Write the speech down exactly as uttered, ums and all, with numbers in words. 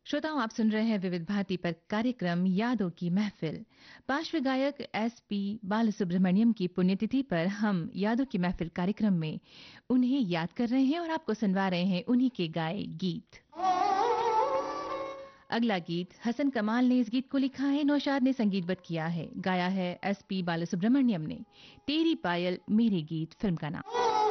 श्रोताओं, आप सुन रहे हैं विविध भारती पर कार्यक्रम यादों की महफिल। पार्श्व गायक एस पी बालसुब्रमण्यम की पुण्यतिथि पर हम यादों की महफिल कार्यक्रम में उन्हें याद कर रहे हैं और आपको सुनवा रहे हैं उन्हीं के गाए गीत। अगला गीत हसन कमाल ने इस गीत को लिखा है, नौशाद ने संगीतबद्ध किया है, गाया है एस पी बालसुब्रमण्यम ने। तेरी पायल मेरे गीत फिल्म का नाम।